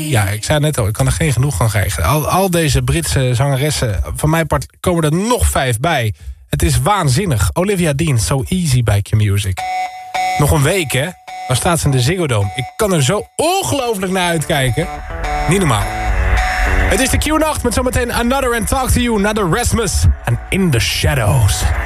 Ja, ik zei net al, ik kan er geen genoeg van krijgen. Al deze Britse zangeressen, van mijn part komen er nog 5 bij. Het is waanzinnig. Olivia Dean, So Easy bij Q-Music. Nog een week, hè? Dan staat ze in de Ziggo Dome. Ik kan er zo ongelooflijk naar uitkijken. Niet normaal. Het is de Q-nacht met zometeen Another and Talk to You, Another Rasmus en In the Shadows.